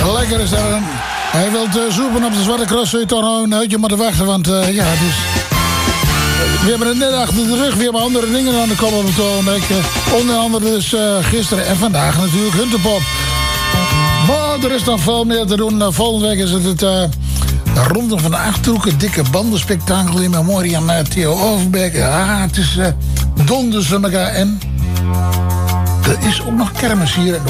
Lekker is dat. Hij wil zoeken op de Zwarte Cross. Zul je toch nog een uitje moeten wachten. Want ja, het is... We hebben het net achter de rug. We hebben andere dingen aan de kop op het ogenblik. Onder andere dus gisteren en vandaag natuurlijk Hunterpop. Maar er is nog veel meer te doen. Volgende week is het de Ronde van de Achterhoek. Dikke bandenspectakel in memorie aan Theo Overbeek. Ja, het is donders van elkaar. En er is ook nog kermis hier.